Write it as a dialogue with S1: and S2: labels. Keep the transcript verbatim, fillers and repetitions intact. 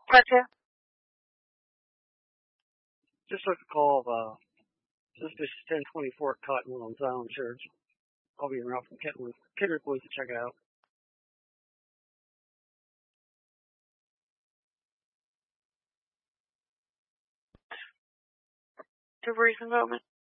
S1: Gotcha.
S2: Just took a call of uh, suspicious ten twenty-four at Cottonwood on Zion Church. I'll be around from Kendrick, Kendrick Police to check it out.
S1: To brief moment.